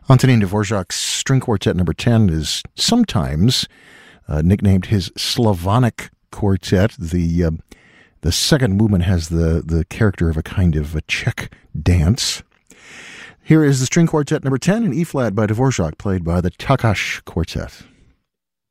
Antonin Dvorak's String Quartet number 10 is sometimes nicknamed his Slavonic Quartet. The second movement has the character of a kind of a Czech dance. Here is the String Quartet number 10 in E-flat by Dvorak, played by the Takacs Quartet.